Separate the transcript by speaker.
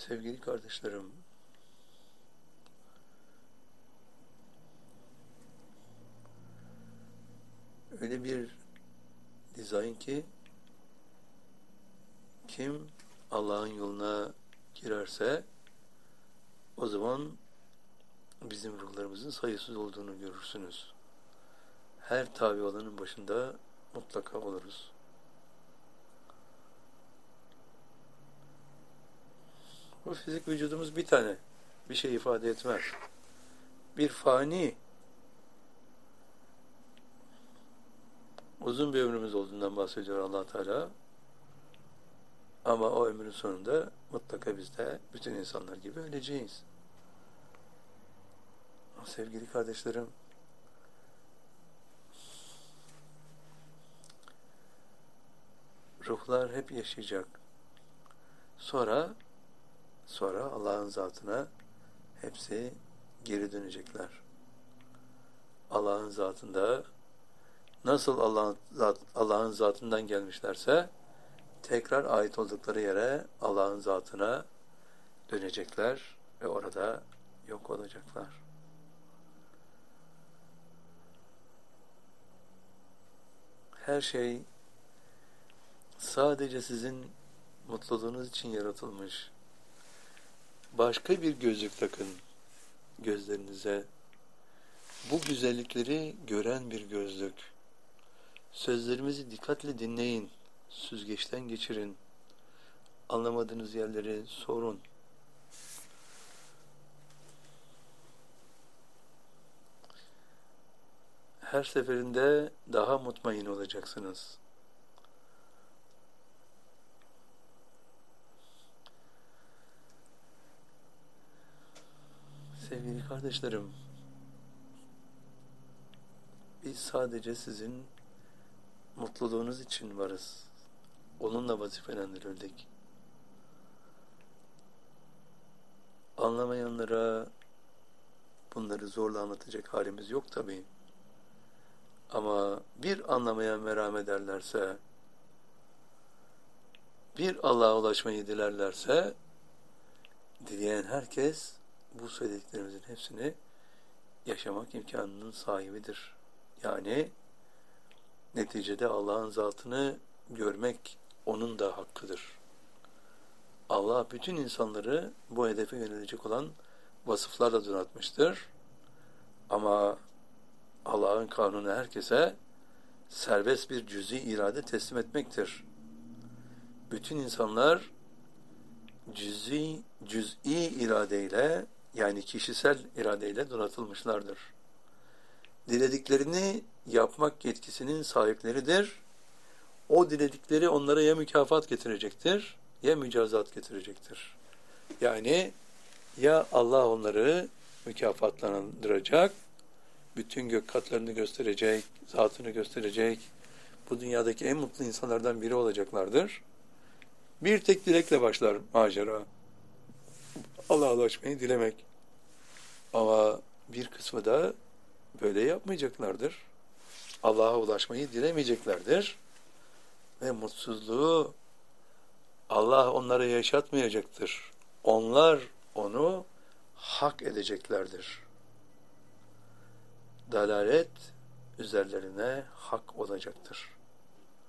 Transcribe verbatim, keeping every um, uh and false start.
Speaker 1: Sevgili kardeşlerim, öyle bir dizayn ki kim Allah'ın yoluna girerse o zaman bizim ruhlarımızın sayısız olduğunu görürsünüz. Her tabi olanın başında mutlaka oluruz. Bu fizik vücudumuz bir tane. Bir şey ifade etmez. Bir fani, uzun bir ömrümüz olduğundan bahsediyor Allah Teala. Ama o ömrün sonunda mutlaka biz de bütün insanlar gibi öleceğiz. Sevgili kardeşlerim, ruhlar hep yaşayacak. Sonra sonra Allah'ın zatına hepsi geri dönecekler. Allah'ın zatında nasıl Allah'ın zat, Allah'ın zatından gelmişlerse tekrar ait oldukları yere Allah'ın zatına dönecekler ve orada yok olacaklar. Her şey sadece sizin mutluluğunuz için yaratılmış. Başka bir gözlük takın gözlerinize. Bu güzellikleri gören bir gözlük. Sözlerimizi dikkatle dinleyin. Süzgeçten geçirin. Anlamadığınız yerleri sorun. Her seferinde daha mutmain olacaksınız. Sevgili kardeşlerim, biz sadece sizin mutluluğunuz için varız. Onunla vazifelendirildik. Anlamayanlara bunları zorla anlatacak halimiz yok tabii. Ama bir anlamaya merhamet ederlerse, bir Allah'a ulaşmayı dilerlerse, dileyen herkes bu söylediklerimizin hepsini yaşamak imkanının sahibidir. Yani neticede Allah'ın zatını görmek onun da hakkıdır. Allah bütün insanları bu hedefe yönelecek olan vasıflarla donatmıştır. Ama Allah'ın kanunu herkese serbest bir cüz'i irade teslim etmektir. Bütün insanlar cüz'i, cüz'i iradeyle, yani kişisel iradeyle donatılmışlardır. Dilediklerini yapmak yetkisinin sahipleridir. O diledikleri onlara ya mükafat getirecektir, ya mücazat getirecektir. Yani ya Allah onları mükafatlandıracak, bütün gök katlarını gösterecek, zatını gösterecek, bu dünyadaki en mutlu insanlardan biri olacaklardır. Bir tek dilekle başlar macera. Allah'a ulaşmayı dilemek. Ama bir kısmı da böyle yapmayacaklardır. Allah'a ulaşmayı dilemeyeceklerdir. Ve mutsuzluğu Allah onlara yaşatmayacaktır. Onlar onu hak edeceklerdir. Dalalet üzerlerine hak olacaktır.